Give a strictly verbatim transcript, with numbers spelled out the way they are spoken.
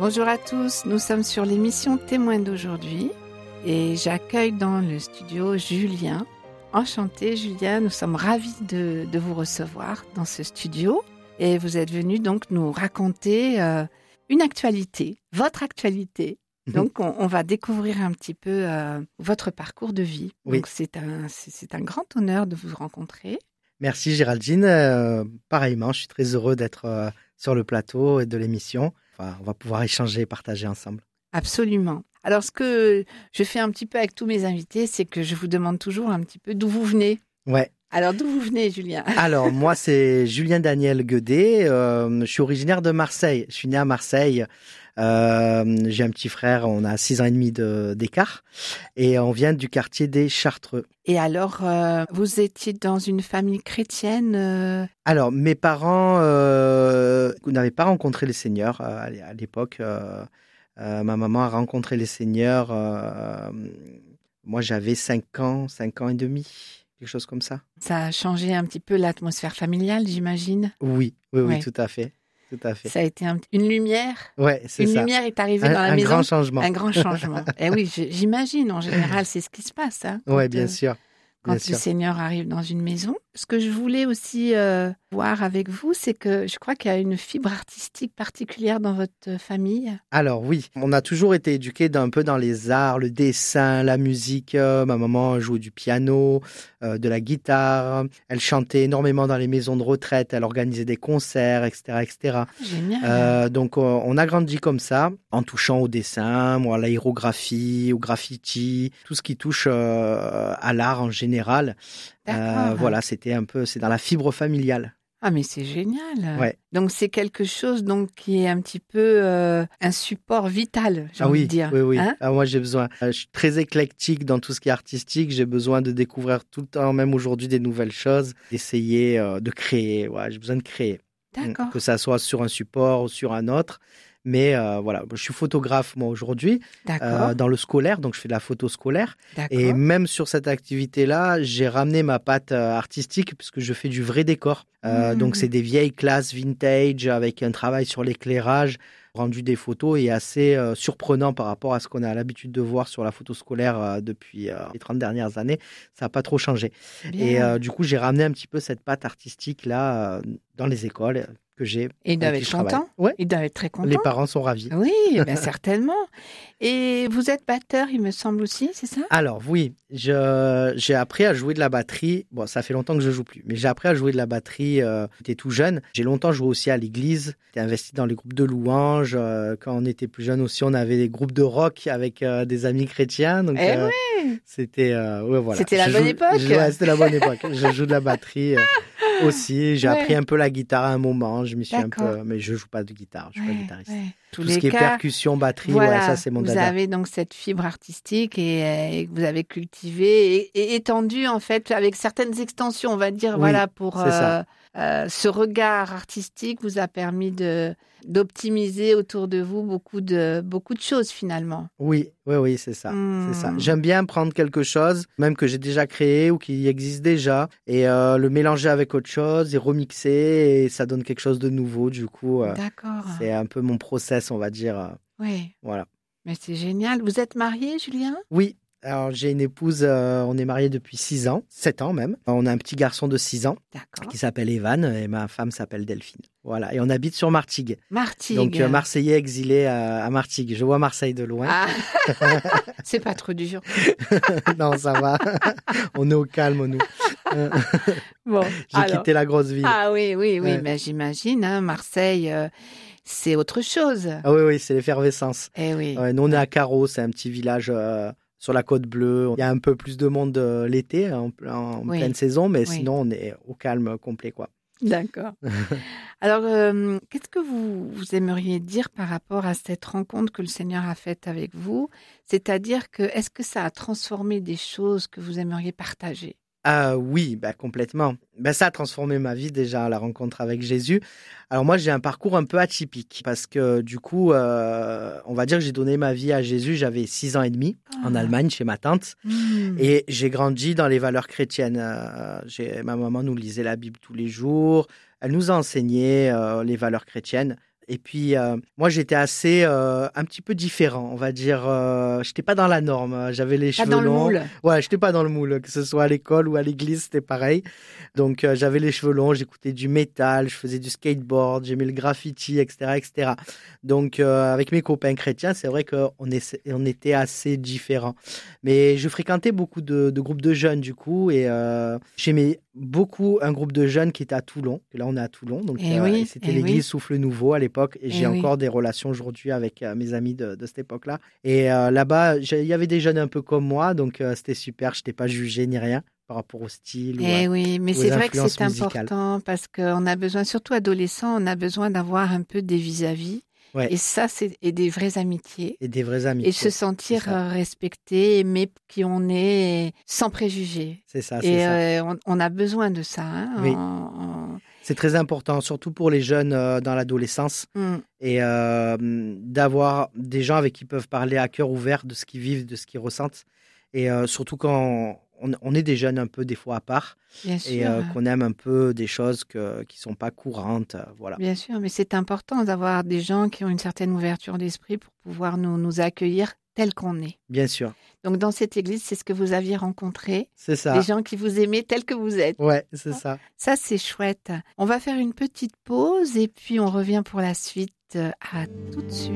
Bonjour à tous, nous sommes sur l'émission Témoins d'aujourd'hui et j'accueille dans le studio Julien. Enchanté Julien, nous sommes ravis de, de vous recevoir dans ce studio et vous êtes venu donc nous raconter euh, une actualité, votre actualité. Donc on, on va découvrir un petit peu euh, votre parcours de vie. Oui. Donc c'est un, c'est, c'est un grand honneur de vous rencontrer. Merci Géraldine, euh, pareillement, je suis très heureux d'être euh, sur le plateau et de l'émission. Enfin, on va pouvoir échanger et partager ensemble. Absolument. Alors, ce que je fais un petit peu avec tous mes invités, c'est que je vous demande toujours un petit peu d'où vous venez. Ouais. Alors, d'où vous venez, Julien? Alors, moi, c'est Julien Daniel Guedet. Euh, je suis originaire de Marseille. Je suis né à Marseille. Euh, j'ai un petit frère, on a six ans et demi de, d'écart. Et on vient du quartier des Chartreux. Et alors, euh, vous étiez dans une famille chrétienne euh... Alors, mes parents euh, n'avaient pas rencontré les seigneurs euh, à l'époque. Euh, euh, ma maman a rencontré les seigneurs. Euh, moi, j'avais cinq ans, cinq ans et demi. Quelque chose comme ça. Ça a changé un petit peu l'atmosphère familiale, j'imagine? Oui, oui, oui, ouais. tout à fait. Tout à fait. Ça a été un, une lumière? Ouais, c'est une ça. Une lumière est arrivée un, dans la un maison? Un grand changement. Un grand changement. Eh oui, j'imagine, en général, c'est ce qui se passe. Hein, oui, bien euh, sûr. Quand bien le sûr. Seigneur arrive dans une maison. Ce que je voulais aussi euh, voir avec vous, c'est que je crois qu'il y a une fibre artistique particulière dans votre famille. Alors oui, on a toujours été éduqués d'un peu dans les arts, le dessin, la musique. Euh, ma maman jouait du piano, euh, de la guitare. Elle chantait énormément dans les maisons de retraite. Elle organisait des concerts, et cetera, et cetera. Génial. Euh, donc euh, on a grandi comme ça, en touchant au dessin, moi, à l'aérographie, au graffiti, tout ce qui touche euh, à l'art en général. Euh, voilà, c'était un peu, c'est dans la fibre familiale. Ah mais c'est génial. Ouais. Donc c'est quelque chose donc qui est un petit peu euh, un support vital, j'ai ah envie oui, de dire. Oui, oui. Hein ah, moi j'ai besoin. Euh, je suis très éclectique dans tout ce qui est artistique. J'ai besoin de découvrir tout le temps, même aujourd'hui, des nouvelles choses, d'essayer euh, de créer. Ouais, j'ai besoin de créer. D'accord. Que ça soit sur un support ou sur un autre. Mais euh, voilà, je suis photographe moi aujourd'hui euh, dans le scolaire, donc je fais de la photo scolaire. D'accord. Et même sur cette activité-là, j'ai ramené ma patte euh, artistique puisque je fais du vrai décor. Euh, mmh. Donc c'est des vieilles classes vintage avec un travail sur l'éclairage. Rendu des photos est assez euh, surprenant par rapport à ce qu'on a l'habitude de voir sur la photo scolaire euh, depuis euh, les trente dernières années. Ça n'a pas trop changé. Bien. Et euh, du coup, j'ai ramené un petit peu cette patte artistique-là euh, dans les écoles que j'ai. Et ils doivent être contents. Ouais. Ils doivent être très contents. Les parents sont ravis. Oui, bien certainement. Et vous êtes batteur, il me semble aussi, c'est ça? Alors oui, je, j'ai appris à jouer de la batterie. Bon, ça fait longtemps que je joue plus, mais j'ai appris à jouer de la batterie. Euh, j'étais tout jeune. J'ai longtemps joué aussi à l'église. J'étais investi dans les groupes de louanges. Euh, quand on était plus jeune aussi, on avait des groupes de rock avec euh, des amis chrétiens. Donc eh euh, oui. c'était, euh, ouais, voilà. C'était la je bonne joue, époque. Je, ouais, c'était la bonne époque. Je joue de la batterie. Euh, aussi, j'ai ouais. appris un peu la guitare à un moment, je m'y suis D'accord. un peu, mais je joue pas de guitare, je suis ouais, pas guitariste. Ouais. Tout ce qui cas, est percussion, batterie, voilà, ouais, ça c'est mon vous dada. Vous avez donc cette fibre artistique et, et que vous avez cultivée et, et étendue en fait avec certaines extensions, on va dire, oui, voilà, pour euh, euh, ce regard artistique vous a permis de d'optimiser autour de vous beaucoup de beaucoup de choses finalement. Oui, oui, oui, c'est ça, mmh. c'est ça. J'aime bien prendre quelque chose, même que j'ai déjà créé ou qui existe déjà, et euh, le mélanger avec autre chose et remixer et ça donne quelque chose de nouveau. Du coup, euh, D'accord. C'est un peu mon process, on va dire. Oui. Voilà. Mais c'est génial. Vous êtes marié, Julien? Oui. Alors, j'ai une épouse, euh, on est mariés depuis six ans, sept ans même. On a un petit garçon de six ans D'accord. Qui s'appelle Evan et ma femme s'appelle Delphine. Voilà, et on habite sur Martigues. Martigues. Donc, euh, Marseillais exilé à, à Martigues. Je vois Marseille de loin. Ah. C'est pas trop dur. Non, ça va. On est au calme, nous. Bon, j'ai alors... quitté la grosse ville. Ah oui, oui, oui, ouais. Mais j'imagine, hein, Marseille... Euh... C'est autre chose. Ah oui, oui, c'est l'effervescence. Eh oui. Ouais, nous, on est à Carreau, c'est un petit village euh, sur la Côte Bleue. Il y a un peu plus de monde euh, l'été, en, en oui. pleine saison, mais oui. Sinon, on est au calme complet, quoi. D'accord. Alors, euh, qu'est-ce que vous, vous aimeriez dire par rapport à cette rencontre que le Seigneur a faite avec vous? C'est-à-dire que, est-ce que ça a transformé des choses que vous aimeriez partager? Ah oui, bah complètement. Bah ça a transformé ma vie déjà, la rencontre avec Jésus. Alors moi, j'ai un parcours un peu atypique parce que du coup, euh, on va dire que j'ai donné ma vie à Jésus, j'avais six ans et demi ah. en Allemagne chez ma tante mmh. et j'ai grandi dans les valeurs chrétiennes. Euh, j'ai, ma maman nous lisait la Bible tous les jours, elle nous a enseigné euh, les valeurs chrétiennes. Et puis, euh, moi, j'étais assez, euh, un petit peu différent, on va dire. Euh, j'étais pas dans la norme. J'avais les Pas cheveux dans le longs. moule. Ouais, j'étais pas dans le moule, que ce soit à l'école ou à l'église, c'était pareil. Donc, euh, j'avais les cheveux longs, j'écoutais du métal, je faisais du skateboard, j'aimais le graffiti, et cetera, et cetera. Donc, euh, avec mes copains chrétiens, c'est vrai qu'on est, on était assez différents. Mais je fréquentais beaucoup de, de groupes de jeunes, du coup, et euh, j'aimais beaucoup un groupe de jeunes qui était à Toulon. Et là, on est à Toulon, donc Eh euh, et oui, c'était eh l'église oui, Souffle Nouveau à l'époque. Et j'ai eh oui. encore des relations aujourd'hui avec euh, mes amis de, de cette époque-là. Et euh, là-bas, j'ai- il y avait des jeunes un peu comme moi, donc euh, c'était super. Je n'étais pas jugé ni rien par rapport au style ou euh, Eh oui, mais aux c'est vrai que influences c'est musicales. important parce qu'on a besoin, surtout adolescents, on a besoin d'avoir un peu des vis-à-vis. Ouais, Et ça, c'est et des vraies amitiés. et des vraies Et se amitiés. C'est sentir ça, euh, respecté, aimé qui on est, sans préjugés. c'est ça, c'est Et ça. euh, on, on a besoin de ça. Hein, Oui, en- en- c'est très important, surtout pour les jeunes euh, dans l'adolescence. Hmm. Et euh, d'avoir des gens avec qui ils peuvent parler à cœur ouvert de ce qu'ils vivent, de ce qu'ils ressentent. Et euh, surtout quand on, on est des jeunes un peu des fois à part Bien et sûr, euh, qu'on aime un peu des choses que, qui sont pas courantes. euh, voilà, bien sûr, mais c'est important d'avoir des gens qui ont une certaine ouverture d'esprit pour pouvoir nous, nous accueillir tel qu'on est. bien sûr. Donc dans cette église, c'est ce que vous aviez rencontré, C'est des ça. gens qui vous aimaient tel que vous êtes. Ouais, c'est ça. Ça, c'est chouette. On va faire une petite pause et puis on revient pour la suite. À tout de suite.